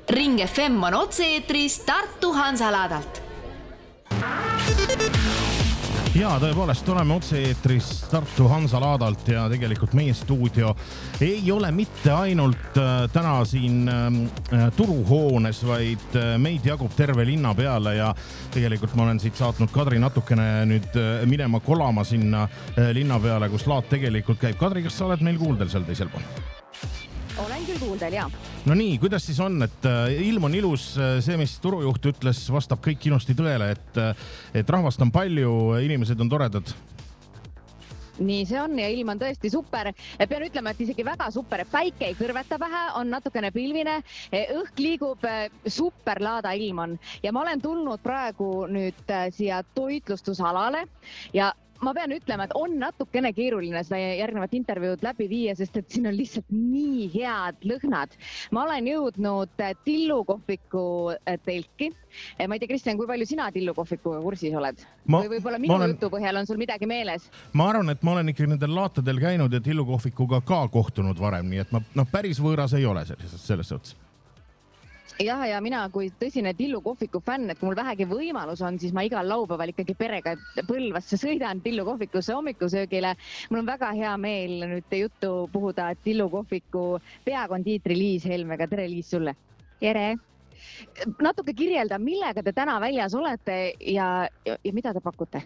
Ring FM on otse-eetris Tartu Hansalaadalt. Ja tõepoolest oleme otse-eetris Tartu Hansalaadalt ja tegelikult meie stuudio ei ole mitte ainult täna siin turuhoones, vaid meid jagub terve linna peale ja tegelikult ma olen siit saatnud Kadri natukene nüüd minema kolama sinna linna peale, kus laat tegelikult käib. Kadri, kas sa oled meil kuuldel seal teisel pool? Olen küll kuuldel, jah. No nii, kuidas siis on, et ilm on ilus, see, mis turujuht ütles, vastab kõik ilusti tõele, et rahvast on palju, inimesed on toredad? Nii see on ja ilm on tõesti super. Pean ütlema, et isegi väga super. Päike ei kõrveta pähe, on natukene pilvine, õhk liigub, super laada ilm on. Ja ma olen tulnud praegu nüüd siia toitlustusalale ja ma pean ütlema, et on natukene keeruline seda järgnevat intervjuud läbi viia, sest et siin on lihtsalt nii head lõhnad. Ma olen jõudnud tillukohviku telki. Ma ei tea, Kristjan, kui palju sina tillukohvikuga kursis oled? Või võib-olla minu jutu põhjal on sul midagi meeles? Ma arvan, et ma olen ikkagi nendel laatadel käinud ja tillukohvikuga ka kohtunud varem, nii et ma päris võõras ei ole selles suhtes. Ja mina kui tõsine tillukohviku fänn, et kui mul vähegi võimalus on, siis ma igal laupäeval ikkagi perega Põlvasse sõidan tillukohvikusse hommikusöögile. Mul on väga hea meel nüüd juttu puhuda tillukohviku peakondiitri Liis Helmega. Tere, Liis, sulle! Tere! Natuke kirjelda, millega te täna väljas olete ja mida te pakute?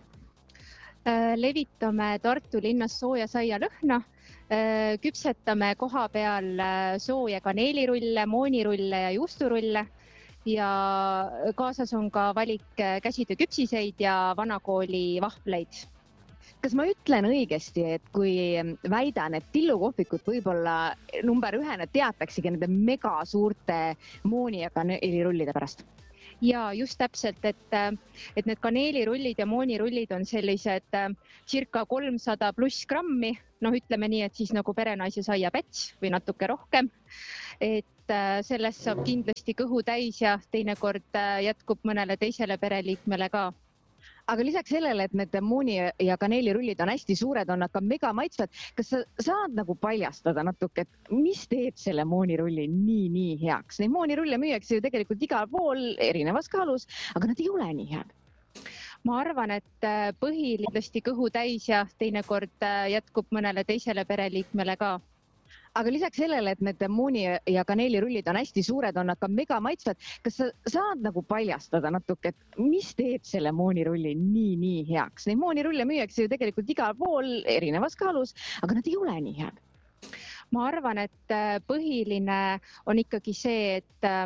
Levitame Tartu linnas sooja saia lõhna. Küpsetame koha peal sooja kaneelirulle, moonirulle ja juusturulle ja kaasas on ka valik käsitöö küpsiseid ja vanakooli vahvleid. Kas ma ütlen õigesti, et kui väidan, et tillukohvikut võib-olla number 1 teataksegi nende mega suurte mooni ja kaneelirullide pärast? Ja just täpselt, et need kaneelirullid ja moonirullid on sellised circa 300 pluss grammi. Ütleme nii, et siis nagu perenaise saiapäts või natuke rohkem. Et sellest saab kindlasti kõhu täis ja teinekord jätkub mõnele teisele pereliikmele ka. Aga lisaks sellele, et need mooni ja kaneelirullid on hästi suured, on nad ka mega maitsvad. Kas sa saad nagu paljastada natuke, et mis teeb selle moonirulli nii heaks? Neid moonirulle müüakse ju tegelikult igal pool erinevas kaalus, aga nad ei ole nii head. Ma arvan, et põhiliselt kõhu täis ja teinekord jätkub mõnele teisele pereliikmele ka. Aga lisaks sellele, et need mooni ja kaneelirullid on hästi suured, on nad ka mega maitsvad. Kas sa saad nagu paljastada natuke, et mis teeb selle moonirulli nii heaks? Neid moonirulle müüakse ju tegelikult igal pool erinevas kaalus, aga nad ei ole nii head. Ma arvan, et põhiline on ikkagi see, et